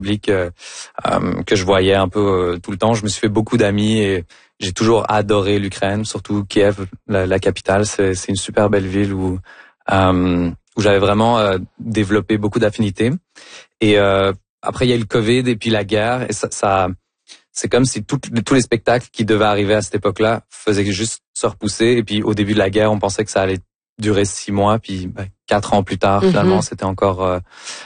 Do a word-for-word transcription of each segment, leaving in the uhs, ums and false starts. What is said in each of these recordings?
public euh, euh, que je voyais un peu euh, tout le temps. Je me suis fait beaucoup d'amis et j'ai toujours adoré l'Ukraine, surtout Kiev, la, la capitale. C'est, c'est une super belle ville où euh, où j'avais vraiment euh, développé beaucoup d'affinités. Et euh, après, il y a eu le Covid et puis la guerre. Et ça, ça c'est comme si tout, tous les spectacles qui devaient arriver à cette époque-là faisaient juste se repousser. Et puis au début de la guerre, on pensait que ça allait durer six mois. Puis ben, quatre ans plus tard, mm-hmm. finalement, c'était encore... Euh,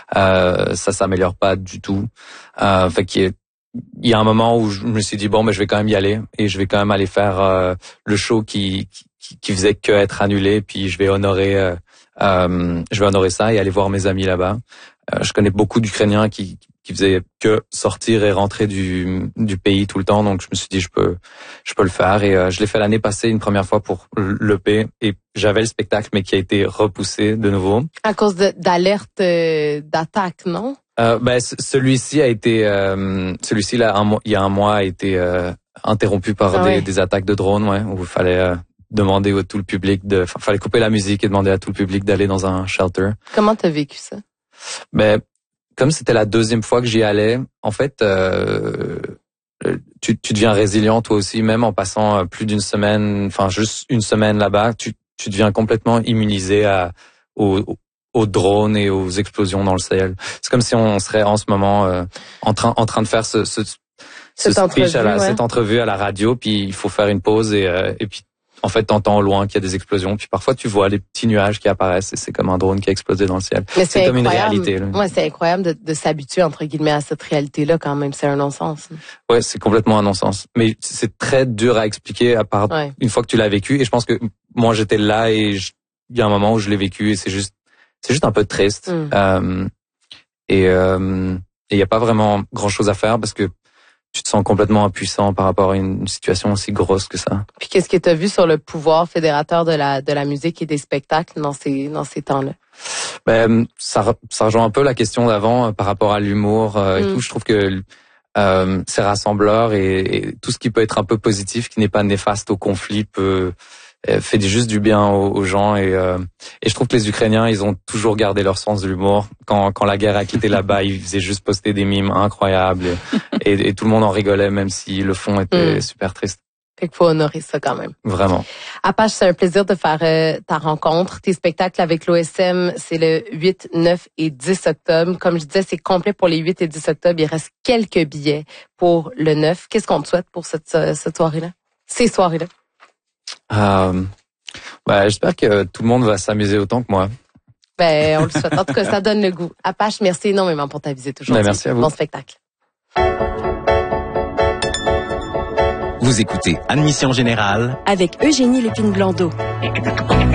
euh, ça s'améliore pas du tout. Euh, fait qu'il y a, il y a un moment où je me suis dit, bon, ben, je vais quand même y aller. Et je vais quand même aller faire euh, le show qui, qui, qui faisait que être annulé. Puis je vais honorer... Euh, euh, je vais honorer ça et aller voir mes amis là-bas. Euh, je connais beaucoup d'Ukrainiens qui... qui faisait que sortir et rentrer du du pays tout le temps, donc je me suis dit je peux je peux le faire et euh, je l'ai fait l'année passée une première fois pour l'E P et j'avais le spectacle mais qui a été repoussé de nouveau à cause de, d'alerte euh, d'attaque, non? Euh, ben celui-ci a été euh, celui-ci là un mois, il y a un mois a été euh, interrompu par ah des, ouais. des attaques de drones, ouais, où il fallait euh, demander à tout le public de, enfin, fallait couper la musique et demander à tout le public d'aller dans un shelter. Comment t'as vécu ça? Ben comme c'était la deuxième fois que j'y allais, en fait, euh, tu, tu deviens résilient toi aussi, même en passant plus d'une semaine, enfin juste une semaine là-bas, tu, tu deviens complètement immunisé à, aux, aux drones et aux explosions dans le ciel. C'est comme si on serait en ce moment euh, en train en train de faire ce, ce, ce cette, speech entrevue, à la, ouais. cette entrevue à la radio, puis il faut faire une pause et, euh, et puis en fait, t'entends au loin qu'il y a des explosions, puis parfois tu vois les petits nuages qui apparaissent et c'est comme un drone qui a explosé dans le ciel. Mais c'est, c'est comme une réalité. Là. Ouais, c'est incroyable de, de s'habituer entre guillemets à cette réalité-là quand même. C'est un non-sens. Ouais, c'est complètement un non-sens. Mais c'est très dur à expliquer à part ouais. une fois que tu l'as vécu. Et je pense que moi j'étais là et il y a un moment où je l'ai vécu et c'est juste, c'est juste un peu triste. Mm. Euh, et euh, il y a pas vraiment grand-chose à faire parce que tu te sens complètement impuissant par rapport à une situation aussi grosse que ça. Puis qu'est-ce que tu as vu sur le pouvoir fédérateur de la de la musique et des spectacles dans ces dans ces temps-là? Ben ça ça rejoint un peu la question d'avant euh, par rapport à l'humour euh, mm. et tout. Je trouve que euh, c'est rassembleur et, et tout ce qui peut être un peu positif, qui n'est pas néfaste au conflit, peut fait juste du bien aux, aux gens et euh, et je trouve que les Ukrainiens ils ont toujours gardé leur sens de l'humour. Quand quand la guerre a quitté là-bas, ils faisaient juste poster des mimes incroyables et, et, et tout le monde en rigolait même si le fond était mm. super triste. Fait qu'il faut honorer ça quand même. Vraiment. Apache, c'est un plaisir de faire euh, ta rencontre. Tes spectacles avec l'O S M, c'est le huit, neuf et dix octobre. Comme je disais, c'est complet pour les huit et dix octobre. Il reste quelques billets pour le neuf. Qu'est-ce qu'on te souhaite pour cette cette soirée-là? Ces soirées-là? Euh, bah, j'espère que tout le monde va s'amuser autant que moi. Ben, on le souhaite. En tout cas, ça donne le goût. Apache, merci énormément pour ta visite aujourd'hui. Ben, merci à vous. Bon spectacle. Vous écoutez Admission Générale avec Eugénie Lépine-Blondeau.